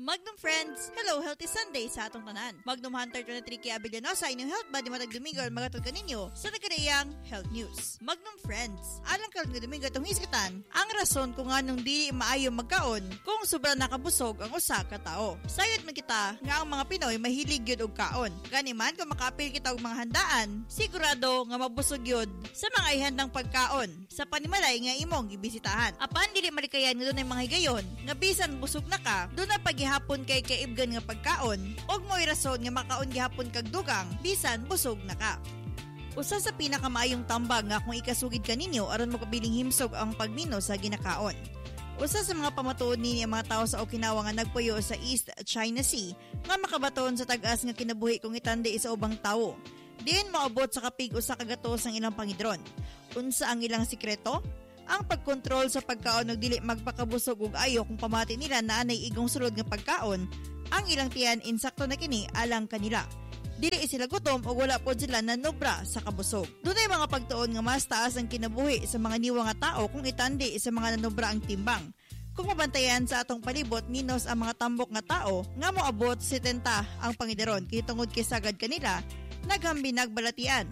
Magnum Friends, hello, healthy Sunday sa atong tanan. Magnum Hunter 23 kay Abellanosa, inyong health body matag Domingo at magatod kaninyo sa nagkarayang health news. Magnum Friends, alang karon nga Domingo itong iskatan, ang rason kung anong dili maayo magkaon kung sobra nakabusog ang usa ka tao. Sayod man kita nga ang mga Pinoy mahilig gyud og kaon. Gani man kung makaapil kita og mga handaan, sigurado nga mabusog gyud sa mga ihandang pagkaon sa panimalay nga imong gibisitahan. Apan dili malikayan nga dunay mga higayon nga bisan busog na ka, doon na paghihapon kay kaibgan nga pagkaon og mo'y rason nga makaon gihapon kag dugang bisan busog na ka. Usa sa pinakamaayong tambag nga kung ikasugid ka ninyo aron makabiling himsog ang pagmino sa ginakaon. Usa sa mga pamatuod nini ang mga tao sa Okinawa nga nagpuyo sa East China Sea nga makabaton sa tag-as nga kinabuhi kung itandi sa ubang tawo. Diin maabot sa kapig usa ka gatos ang ilang pangidron. Unsa ang ilang sikreto? Ang pagkontrol sa pagkaon ug dili magpakabusog ug ayo kung pamati nila na anay igong sulod nga pagkaon, ang ilang tiyan insakto na kini alang kanila. Dili sila gutom ug wala pod sila nanobra sa kabusog. Dunay mga pagtuon nga mas taas ang kinabuhi sa mga niwa nga tao kung itandi sa mga nanobra ang timbang. Kung mabantayan sa atong palibot ninos ang mga tambok nga tao nga moabot 70 ang pangidaron kay tungod kay sagad kanila naghambinag balatian.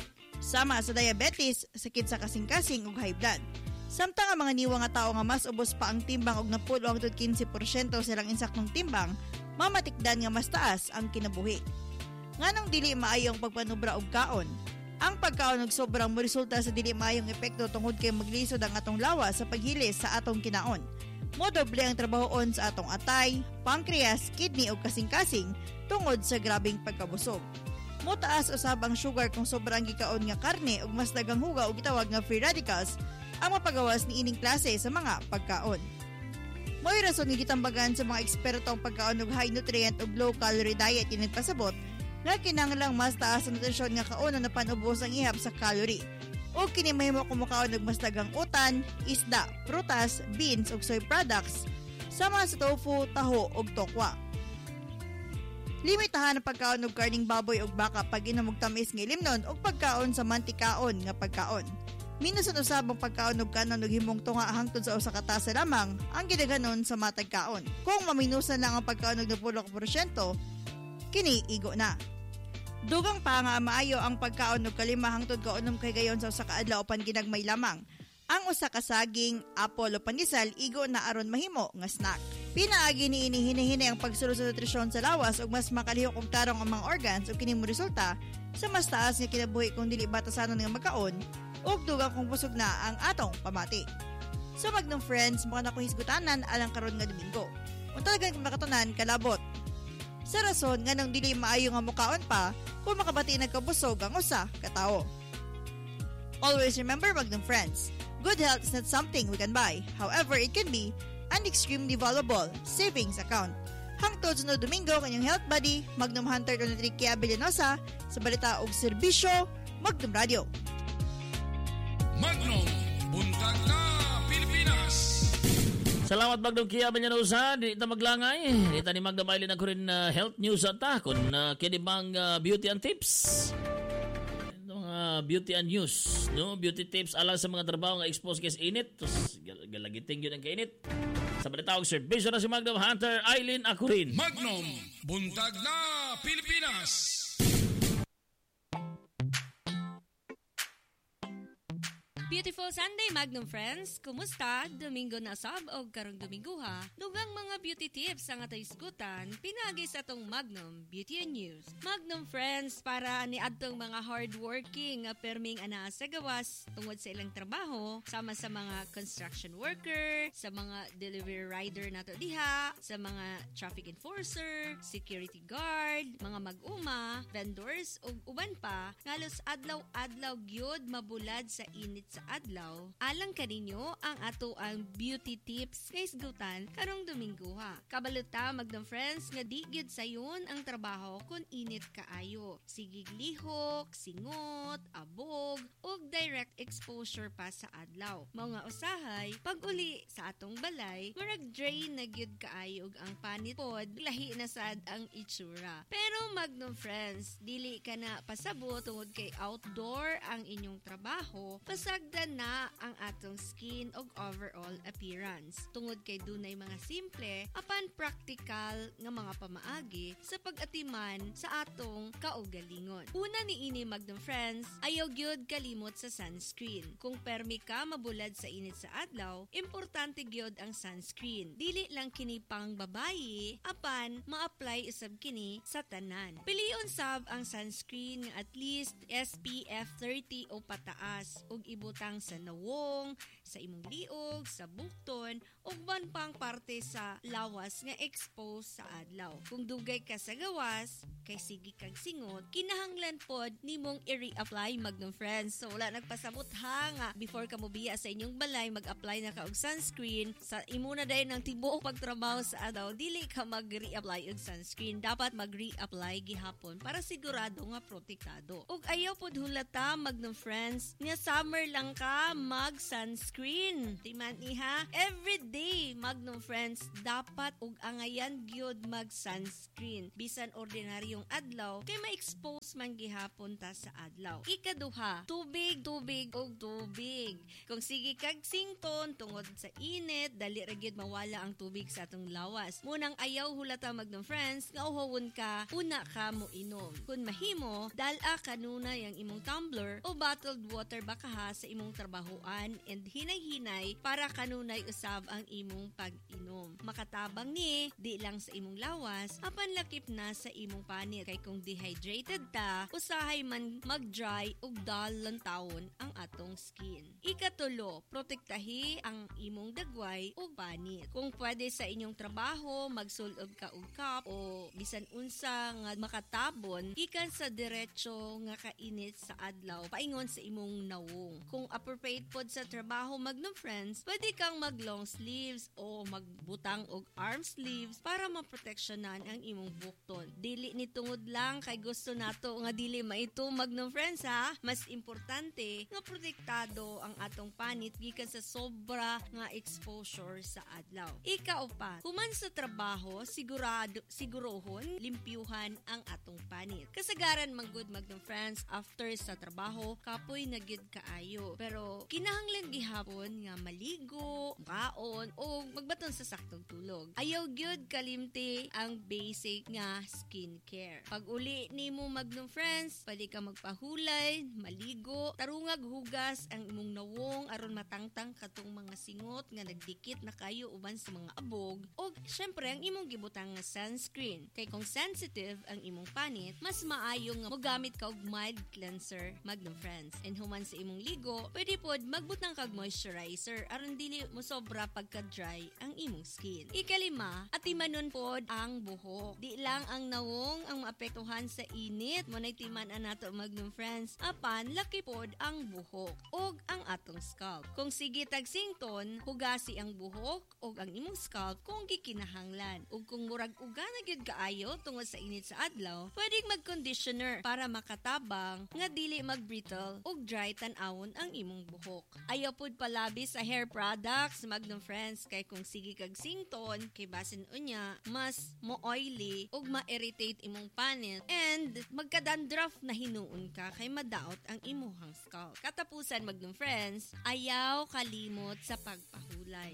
Sama sa diabetes, sakit sa kasing-kasing ug high blood. Samtang ang mga niwa nga tao nga mas ubos pa ang timbang og napulo hangtod 15% silang insaktong timbang, mamatikdan nga mas taas ang kinabuhi. Nganong dili maayong pagpanubra og kaon? Ang pagkaon og sobrang moresulta sa dili maayong epekto tungod kay maglisod ang atong lawas sa paghilis sa atong kinaon. Modoble ang trabahoon sa atong atay, pancreas, kidney ug kasing-kasing tungod sa grabing pagkabusog. Motaas usab ang sugar kung sobrang gikaon nga karne ug mas daghang huga og gitawag nga free radicals ang mapagawas ni ining klase sa mga pagkaon. Mo'y rason nga gitambagan sa mga eksperto ang pagkaon og high nutrient ug low calorie diet ining pasabot nga kinahanglang mas taas ang nutrisyon nga kauna na panubos ang ihap sa calorie. O kini mahimo kumukaon og mas daghang utan, isda, prutas, beans ug soy products sama sa tofu, taho ug tokwa. Limitahan ang pagkaon og karning baboy ug baka pag inom og tamis nga limnon ug pagkaon sa mantikaon nga pagkaon. Minus ang usab ang pagkaon og kanon ug himong tunga hangtod sa usa ka tasa lamang ang gidaghanon sa matag kaon. Kung maminusan lang ang pagkaon og 10%, kini igo na. Dugang pa nga maayo ang pagkaon og 5 hangtod kaunom kay gayon sa usa ka adlaw upan ginagmay lamang. Ang usa ka saging, apol o pandesal igo na aron mahimo nga snack. Pinaagi ni hinihini ang pagsulod sa nutrisyon sa lawas ug mas makalihok og tarong ang mga organs ug kini mo resulta sa mas taas nga kinabuhi kung dili batasanon nga magkaon ug dugang kung busog na ang atong pamati. So Magnum Friends, mukha na ko hisgutanan alang karon nga Domingo. Kung talagang makatunan, kalabot. Sa rason nga nang dili maayo nga mukaon pa kung makabati nagkabusog ang usa ka tawo. Always remember, Magnum Friends, good health is not something we can buy. However, it can be an extremely valuable savings account. Hangtod sunod Domingo, kanyang health buddy, Magnum Hunter 23 kay Abellanosa, sa balita og serbisyo, Magnum Radio. Magnum, buntag na Pilipinas. Salamat Magnum Kia Abellanosa, di ita maglangay. Di ita ni Magnum Island ako rin health news ata kung kinibang beauty and tips. Beauty and news, no? Beauty tips alang sa mga trabaho nga expose kay init. Tapos galagiting yun ang kainit. Sa balita og serbisyo na si Magnum Hunter Island ako rin. Magnum, buntag na Pilipinas. Beautiful Sunday, Magnum Friends! Kumusta? Domingo na sab o karong Domingo ha? Dugang mga beauty tips ang atay isgutan, pinagi sa atong Magnum Beauty and News. Magnum Friends, para ni adtong mga hardworking perming ana sa gawas tungod sa ilang trabaho, sama sa mga construction worker, sa mga delivery rider nato diha, sa mga traffic enforcer, security guard, mga mag-uma, vendors ug uban pa, ngalos adlaw-adlaw gyud mabulad sa init sa adlaw, alang kaninyo ang ato ang beauty tips kay isgutan karong Domingo ha. Kabaluta Magnum Friends nga di gyud sayon ang trabaho kun init kaayo. Sigig lihok, singot, abog ug direct exposure pa sa adlaw. Mga usahay pag uli sa atong balay, murag drain na gyud kaayo ug ang panit pod lahi na sad ang itsura. Pero Magnum Friends, dili ka na pasabot tungod kay outdoor ang inyong trabaho, pasagdan na na ang atong skin o overall appearance. Tungod kay dunay mga simple apan practical nga mga pamaagi sa pag-atiman sa atong kaugalingon. Una niini Magnum Friends, ayaw gyud kalimot sa sunscreen. Kung permi ka mabulad sa init sa adlaw, importante gyud ang sunscreen. Dili lang kini pang babayi, apan ma-apply usab kini sa tanan. Piliyon sab ang sunscreen nga at least SPF 30 o pataas ug ibutang sa nawong, sa imong liog, sa bukton ug ban pang parte sa lawas nga exposed sa adlaw. Kung dugay ka sa gawas, kay sige kag singot, kinahanglan pod nimong i-reapply Magnum Friends. So wala nagpasabot ha nga before ka mobiya sa inyong balay mag-apply na ka og sunscreen sa imo na dayon ng tibuok pagtrabaho sa adlaw, dili ka mag-reapply og sunscreen. Dapat mag-reapply gihapon para sigurado nga protektado. Ug ayaw pod hulata Magnum Friends nga summer lang ka mag-sunscreen. Timan iha, everyday Magnum Friends dapat ug angayan gyud mag-sunscreen. Bisan ordinaryong adlaw kay ma-expose man gihapon ta sa adlaw. Ikaduha, tubig ug tubig. Kung sige kag sington tungod sa init, dali ra gyud mawala ang tubig sa atong lawas. Munang ayaw hulata Magnum Friends nga uhowon ka una ka mo inom. Kung mahimo, dala kanunay ang imong tumbler o bottled water bakaha sa imong trabahoan and hinay-hinay para kanunay usab ang imong pag-inom. Makatabang ni, di lang sa imong lawas, apan lakip na sa imong panit. Kay kung dehydrated ta, usahay man mag-dry ug dull lantawon ang atong skin. Ikatulo, protektahi ang imong dagway ug panit. Kung pwede sa inyong trabaho, magsulob ka og cup o bisan unsa nga makatabon, gikan sa diretso nga kainit sa adlaw, paingon sa imong nawong. Kung appropriate pod sa trabaho Magnum Friends, pwede kang mag long sleeves o magbutang og arm sleeves para maproteksyonan ang imong bukton. Dili ni tungod lang kay gusto nato nga dili maito Magnum Friends ha. Mas importante nga protektado ang atong panit gikan sa sobra nga exposure sa adlaw. Ikaupat, human sa trabaho, sigurohon limpyuhan ang atong panit. Kasagaran manggod Magnum Friends after sa trabaho, kapoy na gyud kaayo. Pero kinahanglan gihapon nga maligo, kaon o magbaton sa saktong tulog. Ayaw gyud kalimti ang basic nga skincare. Pag uli nimo Magnum Friends, pwede ka magpahulay, maligo, tarungag hugas ang imong nawong aron matangtang katong mga singot nga nagdikit na kayo uban sa mga abog o syempre ang imong gibutang nga sunscreen. Kay kung sensitive ang imong panit, mas maayo nga mogamit ka og mild cleanser Magnum Friends. And human sa imong ligo, pwede pod magbutang kag moisturizer aron dili mo sobra pagka-dry ang imong skin. Ikalima, atimanon pod ang buhok. Di lang ang nawong ang maapektuhan sa init, munay timan-an nato Magnum Friends, apan laki pod ang buhok og ang atong scalp. Kung sige tag sington, hugasi ang buhok og ang imong scalp kung gikinahanglan. Ug kung murag uga na gyud kaayo tungod sa init sa adlaw, pwedeng mag-conditioner para makatabang nga dili mag-brittle ug dry tan-awon ang imong buhok. Ayaw pod palabi sa hair products Magnum Friends kay kung sige kag sington kay basin unya mas mo-oily ug ma-irritate imong panit and magka-dandruff na hinuon ka kay madaot ang imuhang scalp. Katapusan Magnum Friends, ayaw kalimot sa pagpahulay.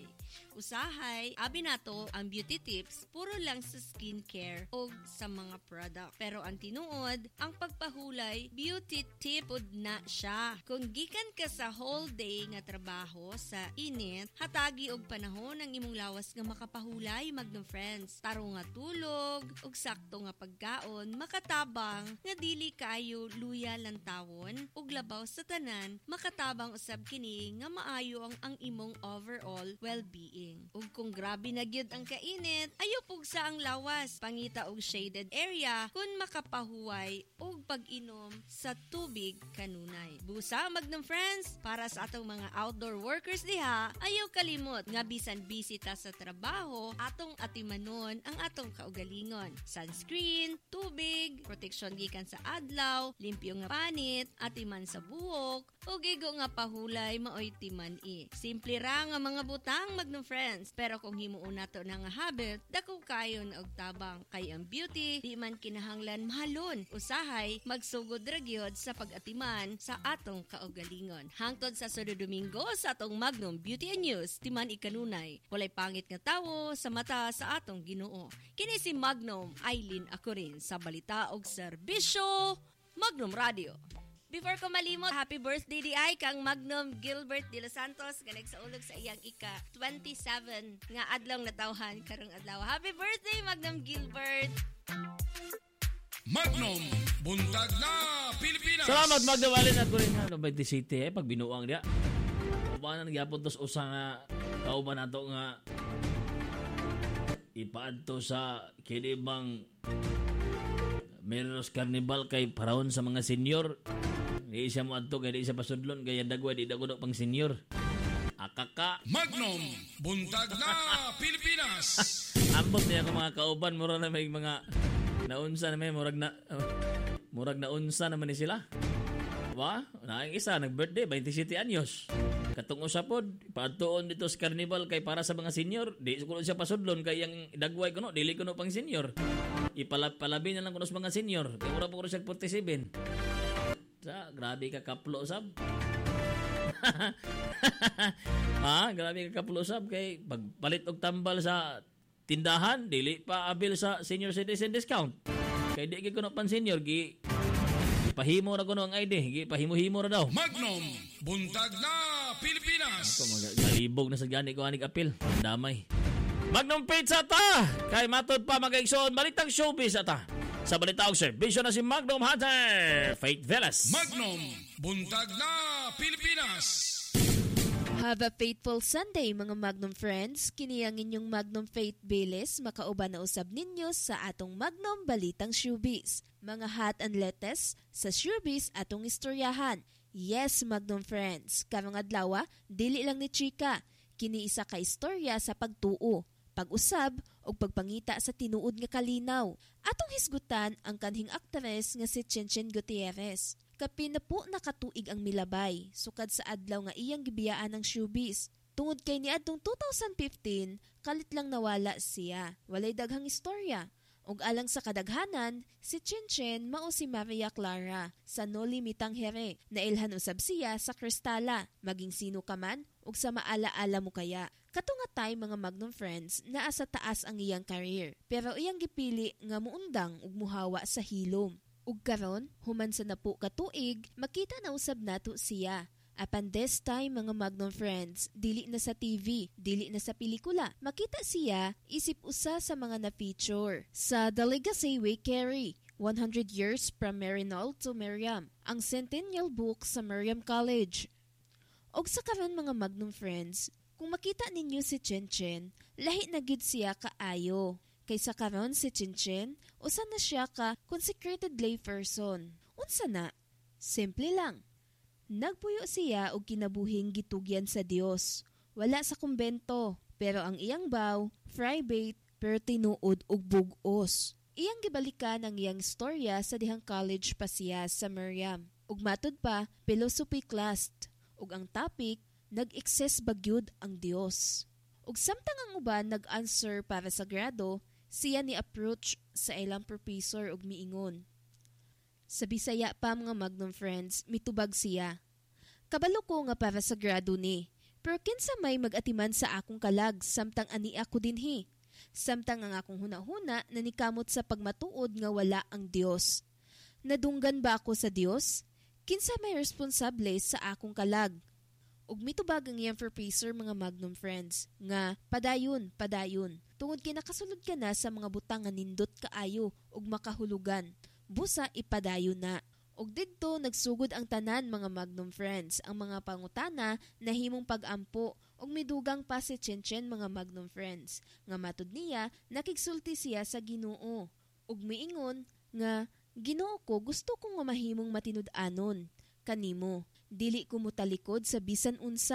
Usahay, abi nato ang beauty tips puro lang sa skincare o sa mga product. Pero ang tinuod, ang pagpahulay, beauty tip pod na siya. Kung gikan ka sa whole day nga trabaho sa init, hatagi og panahon ang imong lawas nga makapahulay Magnum Friends. Taro nga tulog og sakto nga pagkaon, makatabang nga dili kaayo luya lantawon ug labaw sa tanan, makatabang usab kini nga maayo ang imong overall well-being. Ug kung grabe na gyud ang kainit, ayo pugsa ang lawas, pangita og shaded area kun makapahuway og pag-inom sa tubig kanunay. Busa Magnum Friends para sa atong mga outdoor outdoor workers diha, ayaw kalimot nga bisan bisita sa trabaho, atong atimanon ang atong kaugalingon. Sunscreen, tubig, proteksyon gikan sa adlaw, limpyo nga panit, atiman sa buhok, o gigo nga pahulay maoy timan i. Simple ra nga mga butang Magnum Friends, pero kung himuon nato na nga habit, dako kayon og tabang. Kay ang beauty, di man kinahanglan mahalon. Usahay, magsugod ra gyud sa pag-atiman sa atong kaugalingon. Hangtod sa sunod Domingo sa atong Magnum Beauty and News, timan ikanunay. Walay pangit nga tawo sa mata sa atong Ginoo. Kini si Magnum Eileen Acurin sa balita og serbisyo Magnum Radio. Before ko malimot, happy birthday di ay kang Magnum Gilbert de los Santos nga nagsaulog sa iyang ika-27 nga adlaw natawhan karong adlaw. Happy birthday Magnum Gilbert! Magnum, buntag na Pilipinas. Salamat Magnum Eileen Acurin. Ano ba di city pag binuang dia? Paano nagyapon tos usa nga kauban nato nga ipaadto sa kinibang Meros Carnival kay paraon sa mga senior. Di siya mo adto kay di siya pasudlon kay dagway di dago pang senior. Akaka Magnum, buntag na Pilipinas. ambot niya ko mga kauban mura na may mga naunsa na may murag na unsa naman ni sila. Wa, naang isa nag-birthday 27 anyos. Katong usapod, paadtoon dito sa carnival kay para sa mga senior. Di ko siya pasudlon kay yang dagway kuno, dili kuno pang senior. Ipalabi na lang kuno sa mga senior. Kay mura po ko siya 47. Sa grabe ka kaplo sab. Grabe ka kaplo sab kay pagpalit og tambal sa tindahan, dili pa abil sa senior citizen discount. Kay di kuno pan senior pahimo ra kuno ang ID, pahimo-himo ra daw. Magnum, buntag na Pilipinas. Ako magalibog na sa gani ko anig apil. Damay. Magnum Pizza ta. Kay matod pa magaigsoon balitang showbiz ata. Sa balita og serbisyo na si Magnum Hunter, Faith Velas. Magnum, buntag na Pilipinas. Have a faithful Sunday mga Magnum friends. Kini ang inyong Magnum Faith Bilis, makauban na usab ninyo sa atong Magnum Balitang Showbiz. Mga hot and latest sa showbiz atong istoryahan. Yes Magnum friends, karong adlaw dili lang ni chika. Kini isa ka istorya sa pagtuo, pag-usab o pagpangita sa tinuod nga kalinaw. Atong hisgutan ang kanhing aktres nga si Chinchin Gutierrez. Kapin na po nakatuig ang milabay, sukad sa adlaw nga iyang gibiyaan ng showbiz. Tungod kay niadtong 2015, kalit lang nawala siya. Walay daghang istorya. Ug alang sa kadaghanan, si Chinchin mao si Maria Clara sa No Limitang Here. Nailhan usab siya sa Kristala, maging sino ka man ug sa maala-ala mo kaya. Katunga tay mga Magnum friends, naa sa taas ang iyang career. Pero iyang gipili nga muundang ug muhawa sa hilom. Ug karon, human sa napo katuig, makita na usab nato siya. Apan this time mga Magnum friends, dili na sa TV, dili na sa pelikula. Makita siya isip usa sa mga na-feature sa The Legacy We Carry, 100 Years from Marinol to Miriam, ang centennial book sa Miriam College. Og sa karon mga Magnum friends, kung makita ninyo si Chinchin, lahi na gid siya kaayo. Kaysa karon si Chinchin, usa na siya ka consecrated layperson. Unsa na? Simple lang. Nagpuyo siya og kinabuhing gitugyan sa Dios. Wala sa kumbento, pero ang iyang vow, private, pero tinuod og bug-os. Iyang gibalikan ang iyang istorya sa dihang college pa siya sa Miriam. Ug matud pa, philosophy class. Ug ang topic, nag-excess bagyod ang Dios. Ug samtang ang uban nag-answer para sa grado, siya ni approach sa ilang professor ug miingon. Sa Bisaya pa mga Magnum friends, mitubag siya. Kabalo ko nga para sa grado ni, pero kinsa may mag-atiman sa akong kalag samtang ani ako dinhi. Samtang ang akong hunahuna na nikamot sa pagmatuod nga wala ang Dios. Nadunggan ba ako sa Dios? Kinsa may responsable sa akong kalag? Ug mitubag ang iyang professor mga Magnum friends nga padayon. Tungod kay nakasulod ka na sa mga butang nga nindot kaayo ug makahulugan. Busa ipadayon na. Ug didto nagsugod ang tanan mga Magnum friends, ang mga pangutana na himong pag-ampo ug midugang pa si Chinchin mga Magnum friends. Nga matud niya nakigsulti siya sa Ginoo ug miingon nga Ginoo ko gusto ko nga mahimong matinud-anon kanimo. Dili ko mutalikod sa bisan unsa,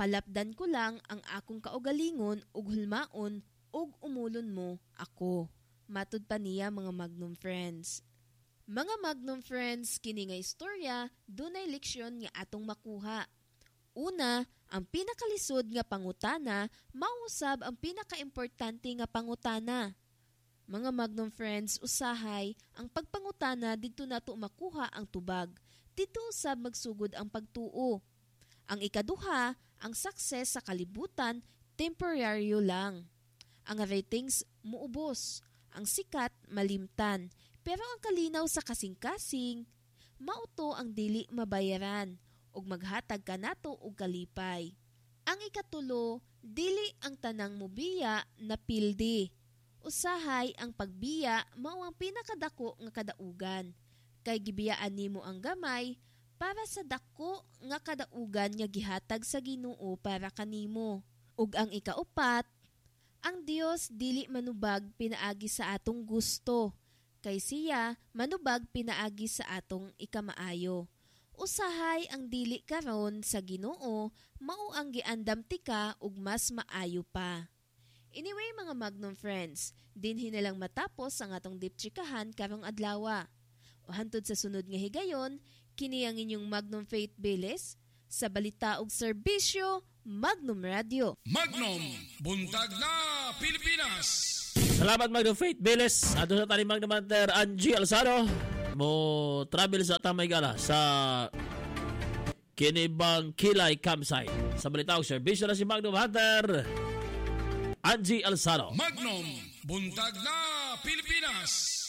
Palapdan ko lang ang akong kaugalingon ug hulmaon ug umulon mo ako. Matud pa niya mga Magnum Friends. Mga Magnum Friends, kini nga istorya, dunay leksyon nga atong makuha. Una, ang pinakalisod nga pangutana, mausab ang pinakaimportante nga pangutana. Mga Magnum Friends, usahay, ang pagpangutana dito nato makuha ang tubag. Dito usab magsugod ang pagtuo. Ang ikaduha, ang success sa kalibutan, temporaryo lang. Ang ratings, muubos. Ang sikat, malimtan. Pero ang kalinaw sa kasing-kasing, mauto ang dili mabayaran ug maghatag ka nato og kalipay. Ang ikatulo, dili ang tanang mobiya na pildi. Usahay ang pagbiya mao ang pinakadako nga kadaugan. Kay gibiyaan nimo ang gamay para sa dako nga kadaugan nga gihatag sa Ginoo para kanimo. Ug ang ikaupat, ang Dios dili manubag pinaagi sa atong gusto. Kay siya manubag pinaagi sa atong ikamaayo. Usahay ang dili karon sa Ginoo, mao ang giandam tika ug mas maayo pa. Anyway mga Magnum Friends, dinhi na lang matapos ang atong dipchikahan karong adlaw. O hantod sa sunod nga higayon, kini ang inyong Magnum Faith Bilis sa balita ug serbisyo Magnum Radio. Magnum, buntag na Pilipinas. Salamat Magnum Faith Bilis. Ato sa tani Magnum Hunter Angie Alzado. Mo travel sa Tamaygala sa Kinibang Kilay Campsite. Sa balita ug serbisyo na si Magnum Hunter Angie Alzado. Magnum, buntag na Pilipinas.